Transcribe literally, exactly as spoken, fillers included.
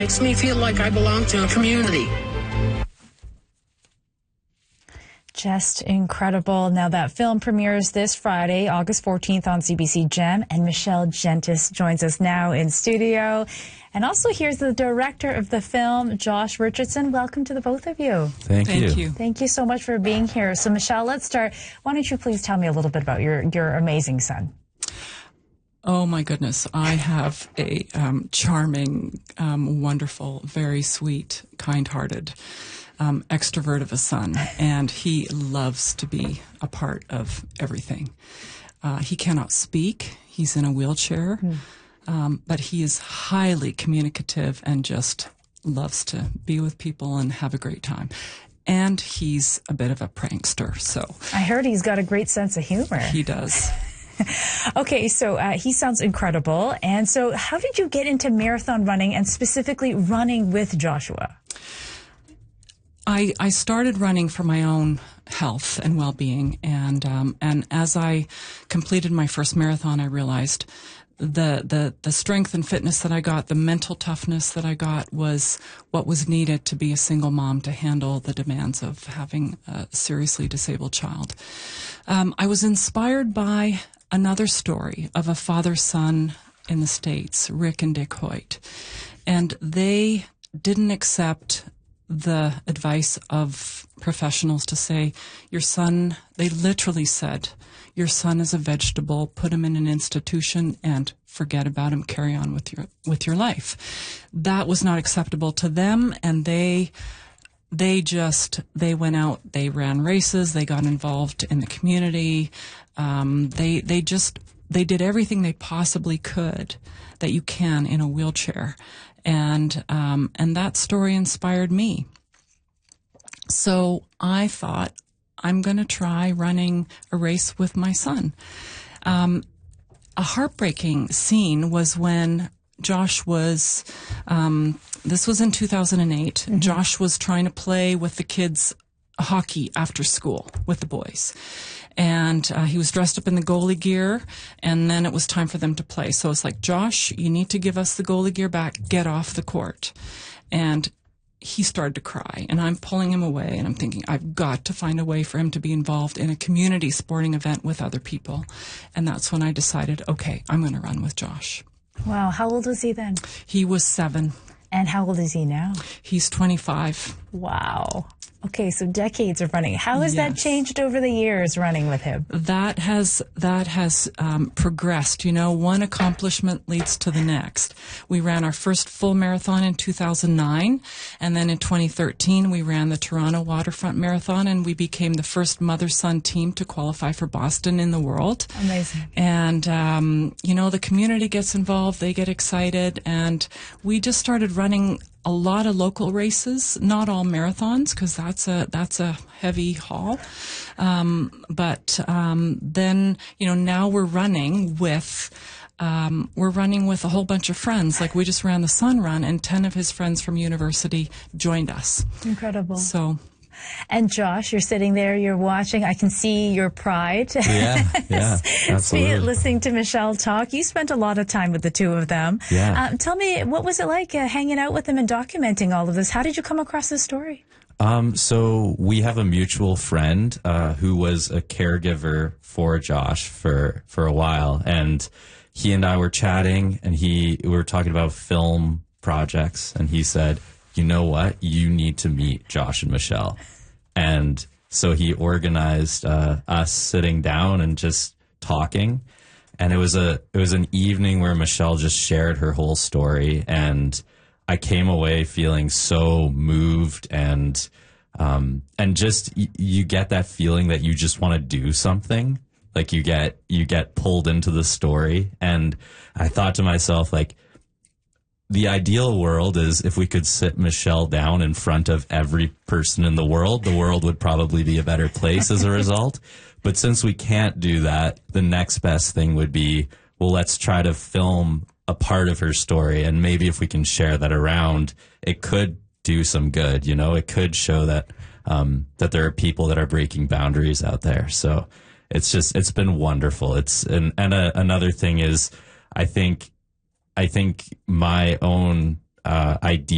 Makes me feel like I belong to a community. Just incredible. Now, that film premieres this Friday, August fourteenth on C B C Gem, and Michelle Gentis joins us now in studio. And also here's the director of the film, Josh Richardson. Welcome to the both of you. Thank, Thank you. you. Thank you so much for being here. So, Michelle, let's start. Why don't you please tell me a little bit about your, your amazing son? Oh, my goodness. I have a um, charming, um, wonderful, very sweet, kind-hearted, um, extrovert of a son, and he loves to be a part of everything. Uh, he cannot speak. He's in a wheelchair, mm. um, but he is highly communicative and just loves to be with people and have a great time. And he's a bit of a prankster, so. I heard he's got a great sense of humor. He does. Okay, so uh, he sounds incredible. And so how did you get into marathon running and specifically running with Joshua? I, I started running for my own health and well-being, and um, and as I completed my first marathon, I realized the, the the strength and fitness that I got, the mental toughness that I got, was what was needed to be a single mom to handle the demands of having a seriously disabled child. Um, I was inspired by another story of a father-son in the States, Rick and Dick Hoyt, and they didn't accept the advice of professionals to say, your son, they literally said, your son is a vegetable, put him in an institution and forget about him, carry on with your, with your life. That was not acceptable to them, and they, they just, they went out, they ran races, they got involved in the community, um, they, they just, they did everything they possibly could that you can in a wheelchair. And, um, and that story inspired me. So I thought, I'm going to try running a race with my son. Um, a heartbreaking scene was when Josh was, um, this was in two thousand eight. Mm-hmm. Josh was trying to play with the kids hockey after school with the boys. And uh, he was dressed up in the goalie gear, and then it was time for them to play. So it's like, Josh, you need to give us the goalie gear back. Get off the court. And he started to cry, and I'm pulling him away, and I'm thinking, I've got to find a way for him to be involved in a community sporting event with other people. And that's when I decided, okay, I'm going to run with Josh. Wow. How old was he then? He was seven. And how old is he now? He's twenty-five. Wow. Okay, so decades of running. How has Yes. that changed over the years running with him? That has that has um, progressed. You know, one accomplishment leads to the next. We ran our first full marathon in two thousand nine, and then in twenty thirteen we ran the Toronto Waterfront Marathon, and we became the first mother-son team to qualify for Boston in the world. Amazing. And, um, you know, the community gets involved, they get excited, and we just started running a lot of local races, not all marathons, because that's a that's a heavy haul. Um, but um, then, you know, now we're running with um, we're running with a whole bunch of friends. Like, we just ran the Sun Run, and ten of his friends from university joined us. Incredible. So. And Josh, you're sitting there, you're watching. I can see your pride. Yeah, yeah, absolutely. Listening to Michelle talk. You spent a lot of time with the two of them. Yeah. Uh, tell me, what was it like uh, hanging out with them and documenting all of this? How did you come across this story? Um, so we have a mutual friend uh, who was a caregiver for Josh for, for a while. And he and I were chatting, and he we were talking about film projects. And he said, you know what? You need to meet Josh and Michelle. And so he organized uh, us sitting down and just talking. And it was a it was an evening where Michelle just shared her whole story, and I came away feeling so moved, and um, and just y- you get that feeling that you just want to do something. Like you get you get pulled into the story. And I thought to myself, like, the ideal world is if we could sit Michelle down in front of every person in the world, the world would probably be a better place as a result. But since we can't do that, the next best thing would be, well, let's try to film a part of her story. And maybe if we can share that around, it could do some good. You know, it could show that, um, that there are people that are breaking boundaries out there. So it's just, it's been wonderful. It's, and, and a, another thing is, I think, I think my own uh, idea